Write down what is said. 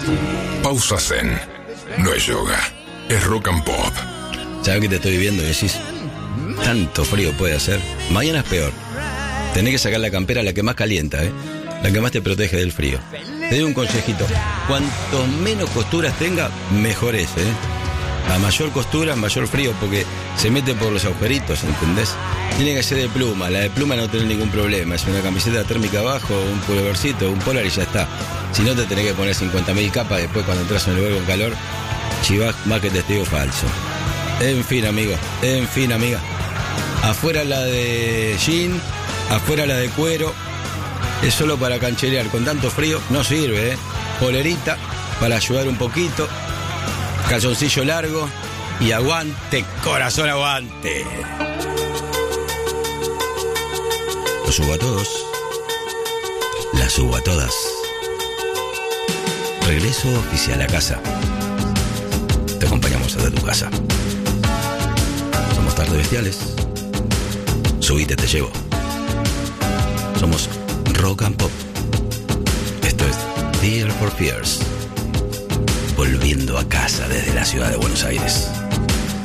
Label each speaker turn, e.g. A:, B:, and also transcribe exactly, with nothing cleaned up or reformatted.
A: Pausa Zen. No es yoga, es rock and pop.
B: ¿Sabes que te estoy viendo y decís, tanto frío puede hacer? Mañana es peor. Tenés que sacar la campera, la que más calienta, ¿eh? La que más te protege del frío. Te doy un consejito. Cuanto menos costuras tenga, mejor es, ¿eh? A mayor costura, mayor frío, porque se mete por los agujeritos, ¿entendés? Tiene que ser de pluma. La de pluma no tiene ningún problema. Es una camiseta térmica abajo, un pullovercito, un polar y ya está. Si no, te tenés que poner cincuenta mil capas. Después, cuando entras en el lugar con calor, chivás más que testigo falso. En fin, amigo. En fin, amiga. Afuera la de jean, afuera la de cuero. Es solo para cancherear. Con tanto frío no sirve, ¿eh? Polerita para ayudar un poquito. Calzoncillo largo. Y aguante, corazón, aguante. Los subo a todos. Las subo a todas. Regreso oficial a casa. Te acompañamos hasta tu casa. Somos Tarde Bestiales. Subite, te llevo. Somos Rock and Pop. Esto es Tears for Fears. Volviendo a casa desde la ciudad de Buenos Aires.